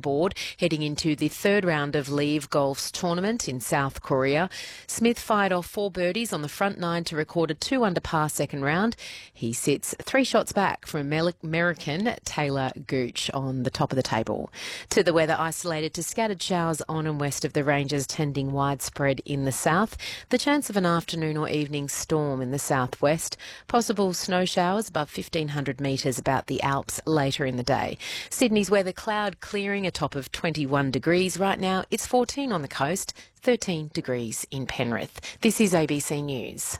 board heading into the third round of Live Golf's tournament in South Korea. Smith fired off 4 birdies on the front 9 to record a 2-under par second round. He sits 3 shots back from American Taylor Gooch on the top of the table. To the weather, isolated to scattered showers on and west of the ranges, tending widespread in the south. The chance of an afternoon or evening storm in the southwest. Possible snow showers above 1,500 metres about the Alps later in the day. Sydney's weather, cloud clearing, a top of 21 degrees. Right now it's 14 on the coast, 13 degrees in Penrith. This is ABC News.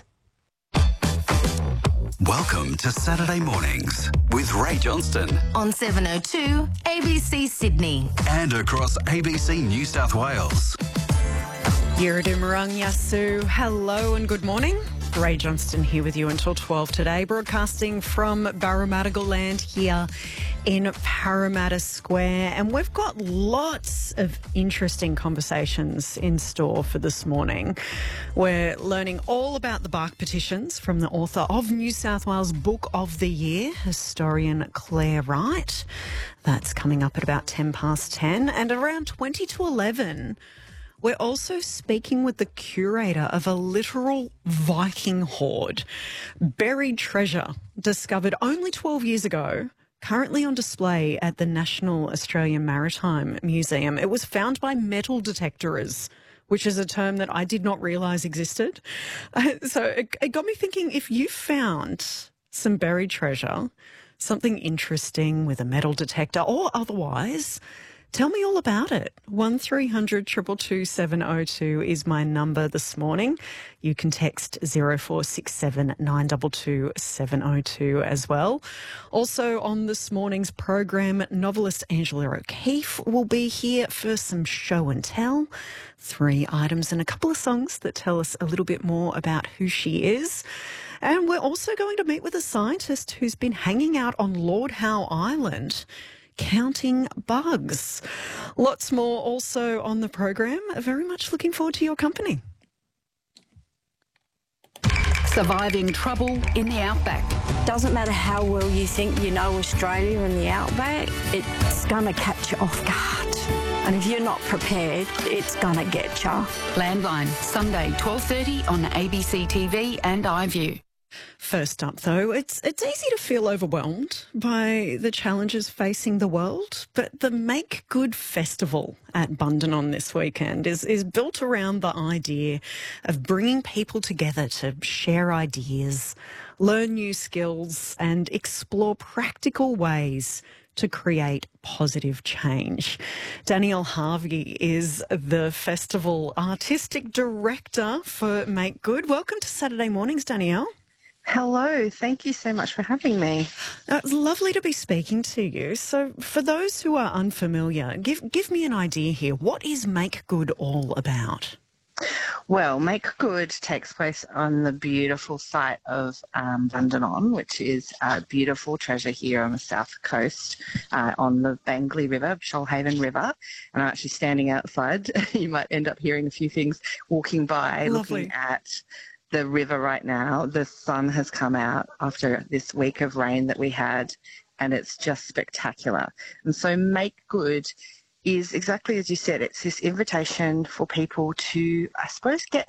Welcome to Saturday Mornings with Ray Johnston on 702 ABC Sydney and across ABC New South Wales. Yiridumarang Yasu, hello and good morning. Ray Johnston here with you until 12 today, broadcasting from Parramatta Land here in Parramatta Square. And we've got lots of interesting conversations in store for this morning. We're learning all about the bark petitions from the author of New South Wales Book of the Year, historian Claire Wright. That's coming up at about 10 past 10. And around 20 to 11... we're also speaking with the curator of a literal Viking hoard. Buried treasure discovered only 12 years ago, currently on display at the National Australian Maritime Museum. It was found by metal detectorers, which is a term that I did not realise existed. So it got me thinking, if you found some buried treasure, something interesting with a metal detector or otherwise, tell me all about it. 1300 222 702 is my number this morning. You can text 0467 922 702 as well. Also on this morning's program, novelist Angela O'Keeffe will be here for some show and tell. 3 items and a couple of songs that tell us a little bit more about who she is. And we're also going to meet with a scientist who's been hanging out on Lord Howe Island, counting bugs. Lots more also on the program. Very much looking forward to your company. Surviving trouble in the outback. Doesn't matter how well you think you know Australia and the outback, it's going to catch you off guard. And if you're not prepared, it's going to get you. Landline, Sunday 12:30 on ABC TV and iView. First up, though, it's easy to feel overwhelmed by the challenges facing the world, but the Make Good Festival at Bundanon this weekend is built around the idea of bringing people together to share ideas, learn new skills and explore practical ways to create positive change. Danielle Harvey is the festival artistic director for Make Good. Welcome to Saturday Mornings, Danielle. Hello, thank you so much for having me. It's lovely to be speaking to you. So for those who are unfamiliar, give me an idea here. What is Make Good all about? Well, Make Good takes place on the beautiful site of Bundanon, which is a beautiful treasure here on the south coast on the Bangley River, Shoalhaven River. And I'm actually standing outside. You might end up hearing a few things walking by, Lovely. looking at the river right now. The sun has come out after this week of rain that we had, and it's just spectacular. And so Make Good is exactly as you said. It's this invitation for people to, I suppose, get